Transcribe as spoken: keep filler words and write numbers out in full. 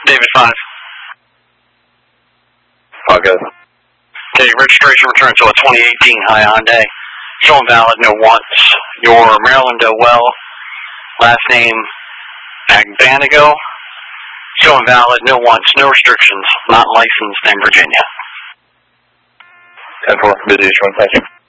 David five. All good. Okay, registration returned to a twenty eighteen Hyundai. Showing valid, no wants. Your Maryland Well, last name Agbanigo. Showing valid, no wants, no restrictions, not licensed in Virginia. ten four, busy each one, thank you.